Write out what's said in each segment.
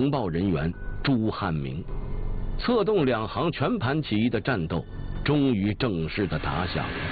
情报人员朱汉明，策动两行全盘起义的战斗终于正式的打响了。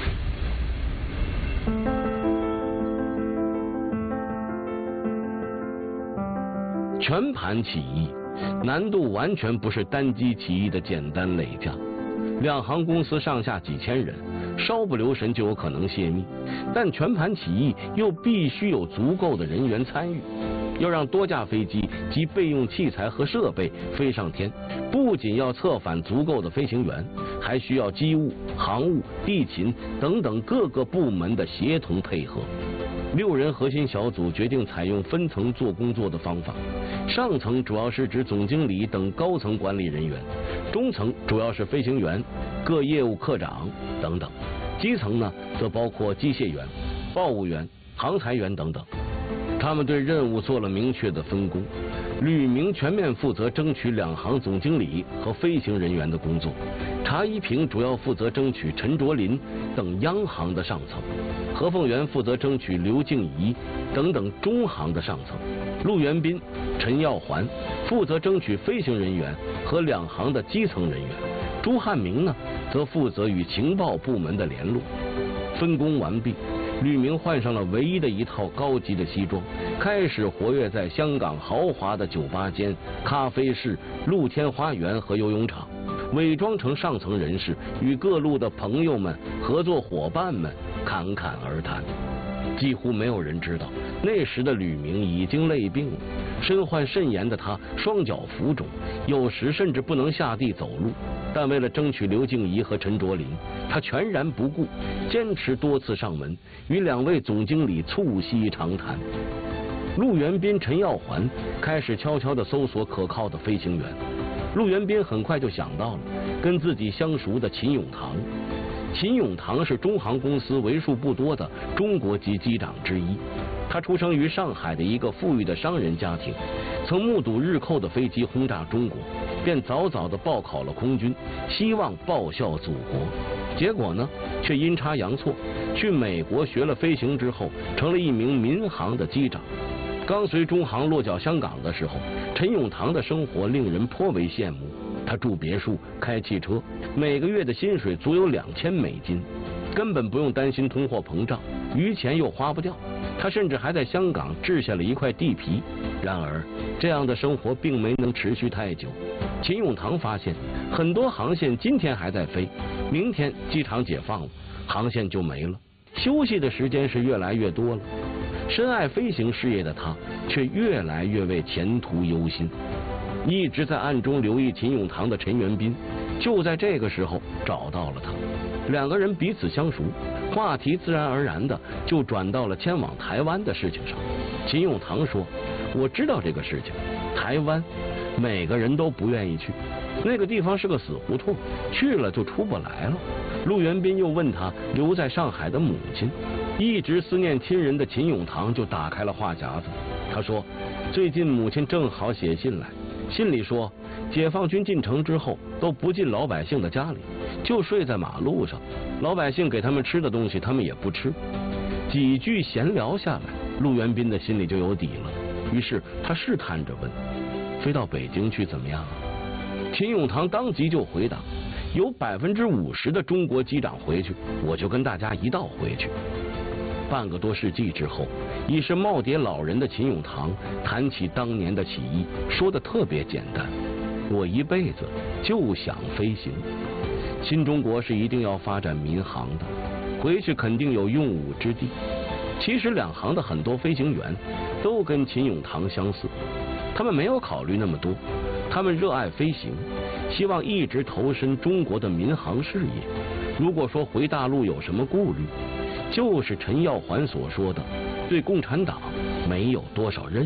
全盘起义难度完全不是单机起义的简单累加，两行公司上下几千人，稍不留神就有可能泄密。但全盘起义又必须有足够的人员参与，要让多架飞机及备用器材和设备飞上天，不仅要策反足够的飞行员，还需要机务、航务、地勤等等各个部门的协同配合。6人核心小组决定采用分层做工作的方法，上层主要是指总经理等高层管理人员，中层主要是飞行员、各业务科长等等，基层呢则包括机械员、报务员、航材员等等。他们对任务做了明确的分工，吕明全面负责争取两行总经理和飞行人员的工作，查一平主要负责争取陈卓林等央行的上层，何凤元负责争取刘静怡等等中行的上层，陆元斌、陈耀环负责争取飞行人员和两行的基层人员，朱汉明呢则负责与情报部门的联络。分工完毕，吕明换上了唯一的一套高级的西装，开始活跃在香港豪华的酒吧间、咖啡室、露天花园和游泳场，伪装成上层人士，与各路的朋友们、合作伙伴们侃侃而谈。几乎没有人知道，那时的吕明已经累病了，身患肾炎的他双脚浮肿，有时甚至不能下地走路。但为了争取刘静怡和陈卓林，他全然不顾，坚持多次上门，与2位总经理促膝长谈。陆元斌、陈耀环开始悄悄地搜索可靠的飞行员。陆元斌很快就想到了跟自己相熟的秦永堂。秦永堂是中航公司为数不多的中国籍机长之一，他出生于上海的一个富裕的商人家庭，曾目睹日寇的飞机轰炸中国，便早早的报考了空军，希望报效祖国。结果呢，却阴差阳错去美国学了飞行之后，成了一名民航的机长。刚随中航落脚香港的时候，陈永堂的生活令人颇为羡慕。他住别墅，开汽车，每个月的薪水足有2000美金，根本不用担心通货膨胀，余钱又花不掉。他甚至还在香港置下了一块地皮。然而，这样的生活并没能持续太久。秦永堂发现，很多航线今天还在飞，明天机场解放了，航线就没了，休息的时间是越来越多了。深爱飞行事业的他，却越来越为前途忧心。一直在暗中留意秦永堂的陈元斌，就在这个时候找到了他。2个人彼此相熟，话题自然而然的就转到了迁往台湾的事情上。秦永堂说：“我知道这个事情，台湾每个人都不愿意去，那个地方是个死胡同，去了就出不来了。”陆元斌又问他留在上海的母亲。一直思念亲人的秦永堂就打开了话匣子。他说：“最近母亲正好写信来，信里说解放军进城之后都不进老百姓的家里，就睡在马路上，老百姓给他们吃的东西他们也不吃。”几句闲聊下来，陆元斌的心里就有底了，于是他试探着问：“飞到北京去怎么样啊？”秦永堂当即就回答：“有50%的中国机长回去，我就跟大家一道回去。”半个多世纪之后，已是耄耋老人的秦永堂谈起当年的起义，说的特别简单：“我一辈子就想飞行。新中国是一定要发展民航的，回去肯定有用武之地。”其实两行的很多飞行员都跟秦永堂相似，他们没有考虑那么多，他们热爱飞行，希望一直投身中国的民航事业。如果说回大陆有什么顾虑，就是陈耀环所说的对共产党没有多少认识。